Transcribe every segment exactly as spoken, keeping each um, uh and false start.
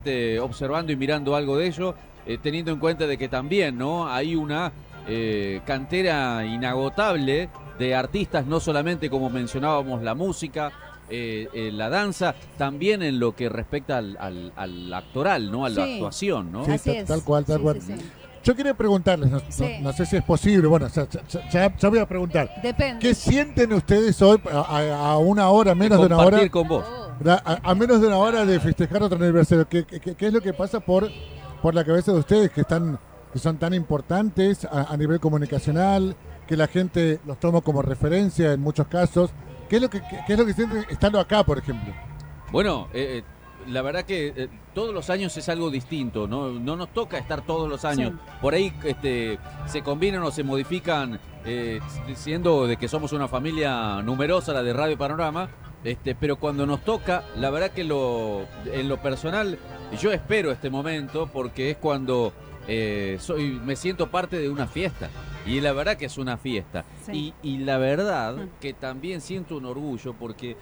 eh, observando y mirando algo de ello, eh, teniendo en cuenta de que también, ¿no?, hay una eh, cantera inagotable de artistas, no solamente como mencionábamos la música, eh, eh, la danza, también en lo que respecta al, al, al actoral, ¿no?, a la Sí. actuación, ¿no? Sí, Así tal, es. tal cual, tal Sí, cual. sí, sí. Yo quería preguntarles, no, Sí. no, no sé si es posible, bueno, ya, ya, ya, ya voy a preguntar. Depende. ¿Qué sienten ustedes hoy a, a- a una hora, menos de, de una hora, compartir con vos. Oh. a, a menos de una hora de festejar otro aniversario? ¿Qué, qué, qué es lo que pasa por, por la cabeza de ustedes que están que son tan importantes a, a nivel comunicacional, que la gente los toma como referencia en muchos casos? ¿Qué es lo que, qué, qué es lo que sienten estando acá, por ejemplo? Bueno, eh, la verdad que eh, todos los años es algo distinto, ¿no? No nos toca estar todos los años. Sí. Por ahí este, se combinan o se modifican, eh, siendo de que somos una familia numerosa, la de Radio Panorama, este, pero cuando nos toca, la verdad que lo, en lo personal, yo espero este momento porque es cuando eh, soy, me siento parte de una fiesta. Y la verdad que es una fiesta. Sí. Y, y la verdad Mm. que también siento un orgullo porque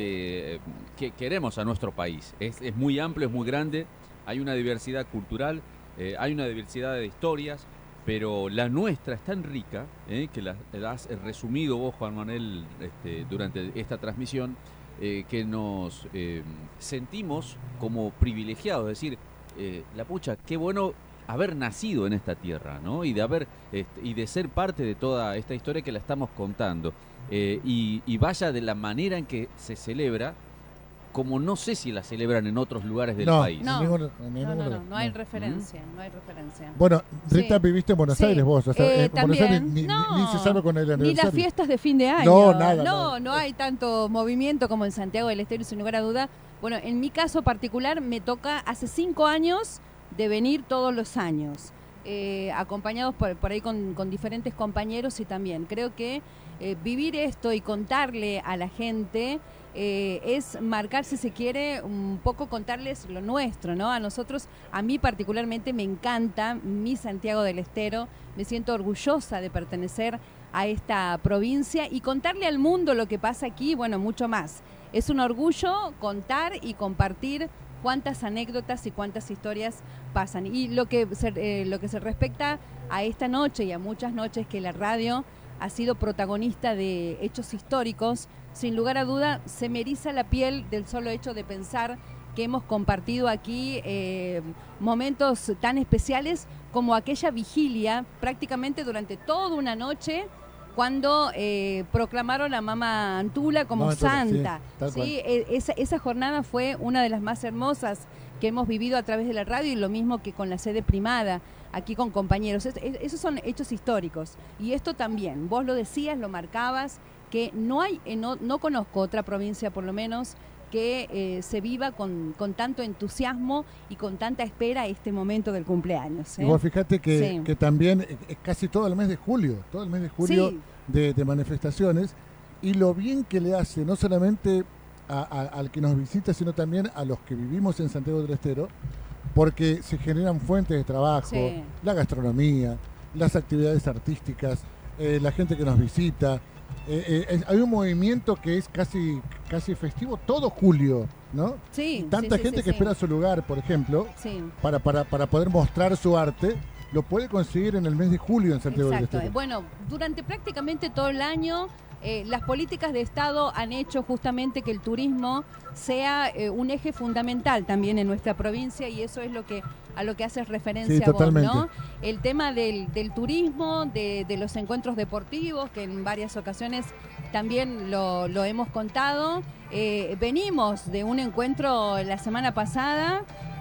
eh, que queremos a nuestro país. Es, es muy amplio, es muy grande, hay una diversidad cultural, eh, hay una diversidad de historias, pero la nuestra es tan rica, eh, que la, la has resumido vos, Juan Manuel, este, durante esta transmisión, eh, que nos eh, sentimos como privilegiados, es decir, eh, la pucha, qué bueno haber nacido en esta tierra, ¿no? Y de haber este, y de ser parte de toda esta historia que la estamos contando. Eh, y, y vaya de la manera en que se celebra, como no sé si la celebran en otros lugares del No, país. No. en ningún- en No, ningún no, no, lugar, no hay no. referencia, no hay referencia. Bueno, Rita, Sí. viviste en Buenos Sí. Aires vos, o sea, Eh, en Buenos Aires también. ni, ni- No. ni se sabe con el Ni aniversario. las fiestas de fin de año. No, nada, No, nada. no hay tanto movimiento como en Santiago del Estero, sin lugar a duda. Bueno, en mi caso particular me toca hace cinco años de venir todos los años, eh, acompañados por, por ahí con, con diferentes compañeros y también creo que eh, vivir esto y contarle a la gente eh, es marcar, si se quiere, un poco contarles lo nuestro, ¿no? A nosotros, a mí particularmente me encanta mi Santiago del Estero, me siento orgullosa de pertenecer a esta provincia y contarle al mundo lo que pasa aquí, bueno, mucho más. Es un orgullo contar y compartir cuántas anécdotas y cuántas historias pasan. Y lo que se, eh, lo que se respecta a esta noche y a muchas noches que la radio ha sido protagonista de hechos históricos, sin lugar a duda se me eriza la piel del solo hecho de pensar que hemos compartido aquí eh, momentos tan especiales como aquella vigilia, prácticamente durante toda una noche, cuando eh, proclamaron a Mama Antula como Mama Antula, santa. sí, tal ¿sí? E- esa, esa jornada fue una de las más hermosas que hemos vivido a través de la radio y lo mismo que con la sede primada, aquí con compañeros. Es- es- esos son hechos históricos. Y esto también, vos lo decías, lo marcabas, que no hay, eh, no, no conozco otra provincia por lo menos que eh, se viva con, con tanto entusiasmo y con tanta espera este momento del cumpleaños. ¿eh? Y vos fijate que, Sí. que también eh, es casi todo el mes de julio, todo el mes de julio Sí. de, de manifestaciones, y lo bien que le hace no solamente a- a- al que nos visita, sino también a los que vivimos en Santiago del Estero, porque se generan fuentes de trabajo, Sí. la gastronomía, las actividades artísticas, eh, la gente que nos visita. Eh, eh, es- hay un movimiento que es casi, casi festivo todo julio, ¿no? Sí, Y tanta sí, sí, gente sí, que sí. espera su lugar, por ejemplo, Sí. para, para, para poder mostrar su arte, lo puede conseguir en el mes de julio en Santiago del Exacto. Estero. Bueno, durante prácticamente todo el año, eh, las políticas de Estado han hecho justamente que el turismo sea eh, un eje fundamental también en nuestra provincia y eso es lo que a lo que haces referencia Sí, vos, totalmente. ¿no? El tema del, del turismo, de, de los encuentros deportivos, que en varias ocasiones también lo, lo hemos contado. Eh, venimos de un encuentro la semana pasada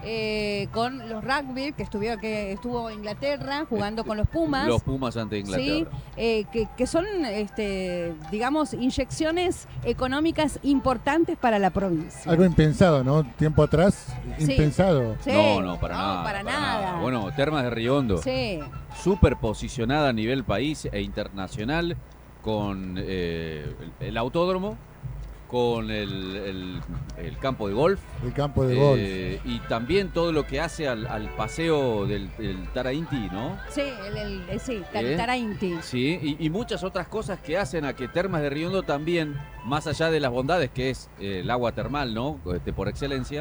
eh, con los rugby, que, estuvo, que estuvo Inglaterra jugando con los Pumas. Los Pumas ante Inglaterra. Sí, eh, que, que son, este, digamos, inyecciones económicas importantes para la provincia. Algo impensado, ¿no? Tiempo atrás, Sí. impensado. Sí, No, no, para no, nada. para nada. Bueno, Termas de Riondo, Sí, súper posicionada a nivel país e internacional con eh, el, el autódromo, con el, el- el campo de golf. El campo de golf. eh, y también todo lo que hace al, al paseo del, del Tara Inti, ¿no? sí, el, el- eh, sí, ¿Eh? Tara Inti. Sí, y, y muchas otras cosas que hacen a que Termas de Riondo también, más allá de las bondades que es eh, el agua termal, ¿no? Este, por excelencia,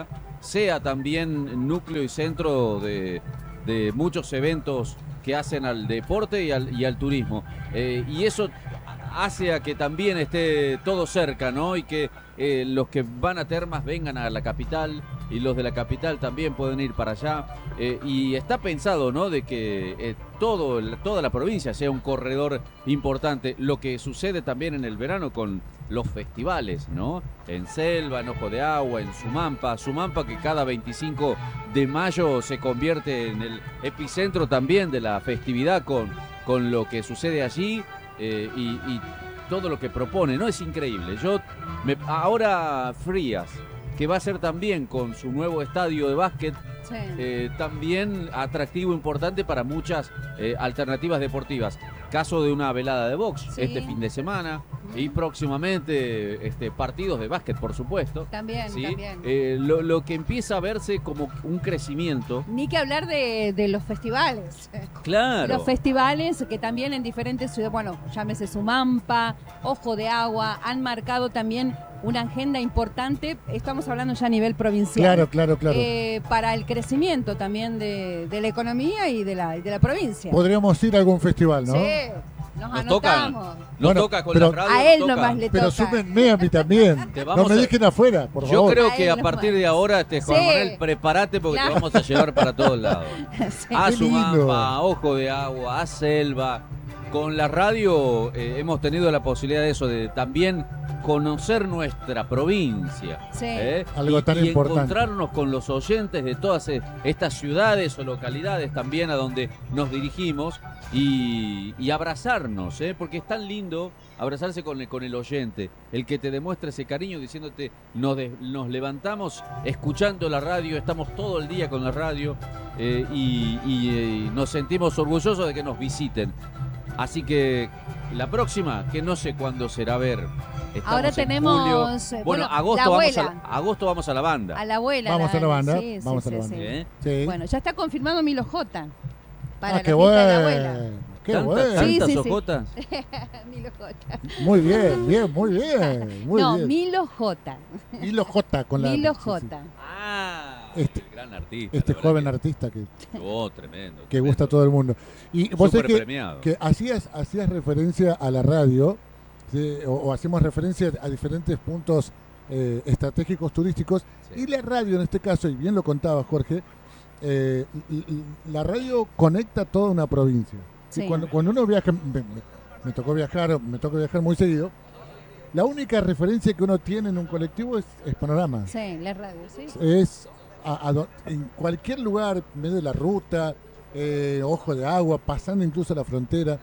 sea también núcleo y centro de, de muchos eventos que hacen al deporte y al, y al turismo. Eh, y eso hace a que también esté todo cerca, ¿no? Y que eh, los que van a Termas vengan a la capital y los de la capital también pueden ir para allá. Eh, y está pensado, ¿no? De que eh, todo, toda la provincia sea un corredor importante. Lo que sucede también en el verano con los festivales, ¿no? En Selva, en Ojo de Agua, en Sumampa. Sumampa que cada veinticinco de mayo se convierte en el epicentro también de la festividad con, con lo que sucede allí. Eh, y, y todo lo que propone, ¿no? Es increíble. Yo me, ahora Frías, que va a ser también con su nuevo estadio de básquet, sí. eh, también atractivo, importante para muchas eh, alternativas deportivas. Caso de una velada de box sí. este fin de semana uh-huh. y próximamente este, partidos de básquet, por supuesto. También, ¿sí? también. Eh, lo, lo que empieza a verse como un crecimiento. Ni que hablar de, de los festivales. Claro. Los festivales que también en diferentes ciudades, bueno, llámese Sumampa, Ojo de Agua, han marcado también una agenda importante, estamos hablando ya a nivel provincial. Claro, claro, claro. Eh, para el crecimiento también de, de la economía y de la, de la provincia. Podríamos ir a algún festival, ¿no? Sí, nos, nos anotamos. Toca, nos bueno, toca con pero, la radio. A él toca. nomás le pero toca. Pero súmenme a mí también. No me a... dejen afuera, por Yo favor. creo a que a nomás. partir de ahora, este, Juan sí. Manuel, prepárate porque claro. te vamos a llevar para todos lados. sí. A Sumampa, a Ojo de Agua, a Selva. Con la radio eh, hemos tenido la posibilidad de eso, de también conocer nuestra provincia. Sí. ¿eh? Algo y, tan y importante. encontrarnos con los oyentes de todas estas ciudades o localidades también a donde nos dirigimos y, y abrazarnos, ¿eh? Porque es tan lindo abrazarse con el, con el oyente, el que te demuestra ese cariño diciéndote, nos, de, nos levantamos escuchando la radio, estamos todo el día con la radio eh, y, y, y nos sentimos orgullosos de que nos visiten. Así que la próxima, que no sé cuándo será, a ver. Ahora tenemos. Julio. Eh, bueno, bueno, agosto, vamos a la, agosto vamos a la banda. A la abuela. Vamos la, a la banda. Sí, vamos sí, a la sí, banda. sí. ¿Eh? Sí. Bueno, ya está confirmado Milo J. Para ah, la qué fiesta bueno. de la abuela. Qué ¿Tantas, bueno. tantas Sí, sí, sí. ojotas? Milo J. Muy bien, bien, muy bien. Muy no, bien. Milo J. Milo J con la. Milo sí, J. sí. Ah, Este, gran artista. Este joven artista que, Oh, tremendo. que tremendo. gusta a todo el mundo. Y vos sabés que, premiado. que hacías, hacías referencia a la radio, ¿sí? o, o hacemos referencia a diferentes puntos eh, estratégicos turísticos, Sí. y la radio en este caso, y bien lo contaba Jorge, eh, l- l- la radio conecta toda una provincia. ¿sí? Sí. Cuando, cuando uno viaja, me, me- me tocó viajar, me tocó viajar muy seguido, la única referencia que uno tiene en un colectivo es, es Panorama. Sí, la radio, sí. Es a- a do- en cualquier lugar, en medio de la ruta, eh, Ojo de Agua, pasando incluso la frontera,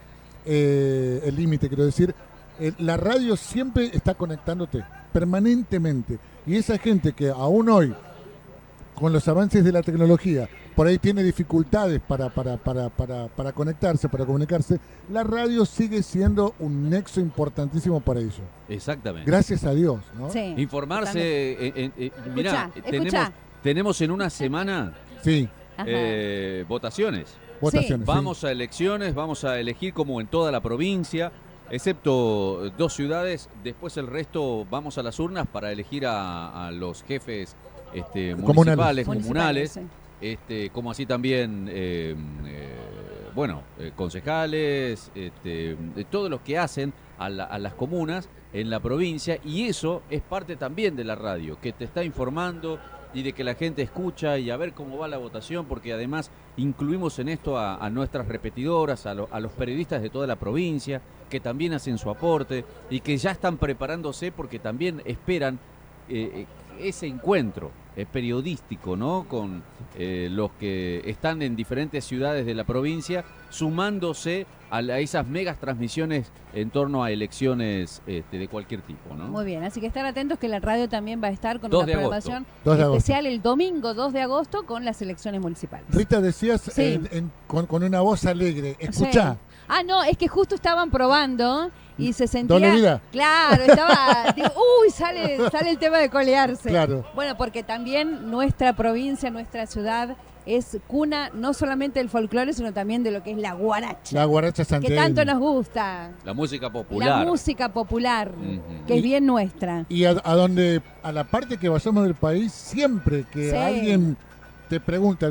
eh, el límite, quiero decir, eh, la radio siempre está conectándote, permanentemente. Y esa gente que aún hoy, con los avances de la tecnología, por ahí tiene dificultades para, para, para, para, para conectarse, para comunicarse, la radio sigue siendo un nexo importantísimo para ellos. Exactamente. Gracias a Dios, ¿no? Sí. Informarse. Eh, eh, eh, mirá, Escuchá, tenemos, escuchá. tenemos en una semana Sí, Ajá. eh, votaciones. votaciones. sí. Vamos a elecciones, vamos a elegir como en toda la provincia, excepto dos ciudades. Después el resto vamos a las urnas para elegir a, a los jefes este, Comunales. municipales, comunales, sí. este, como así también, eh, eh, bueno, eh, concejales, este, de todos los que hacen a, la- a las comunas en la provincia, y eso es parte también de la radio, que te está informando y de que la gente escucha y a ver cómo va la votación, porque además incluimos en esto a, a nuestras repetidoras, a, lo- a los periodistas de toda la provincia, que también hacen su aporte y que ya están preparándose porque también esperan eh, ese encuentro eh, periodístico, ¿no? Con eh, los que están en diferentes ciudades de la provincia, sumándose a, la- a esas megas transmisiones en torno a elecciones este, de cualquier tipo, ¿no? Muy bien, así que estar atentos que la radio también va a estar con dos una de agosto. programación dos de agosto. especial el domingo dos de agosto con las elecciones municipales. Rita, decías Sí. en- en- con, con una voz alegre, escuchá. Sí. Ah, no, es que justo estaban probando y se sentía... Doble vida. Claro, estaba... digo, uy, sale, sale el tema de colearse. Claro. Bueno, porque también nuestra provincia, nuestra ciudad es cuna no solamente del folclore, sino también de lo que es la guaracha. La guaracha que santiagueña. tanto nos gusta. La música popular. La música popular, Ujú. que es Y- bien nuestra. Y a, a donde, a la parte que vayamos del país, siempre que Sí. alguien te pregunta